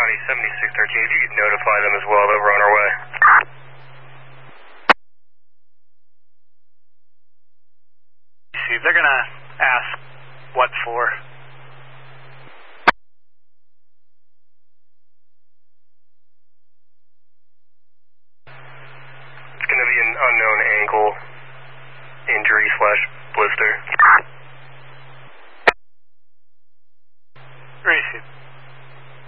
County 7613, if you could notify them as well that we're on our way. See, they're gonna ask what for. It's gonna be an unknown ankle injury / blister.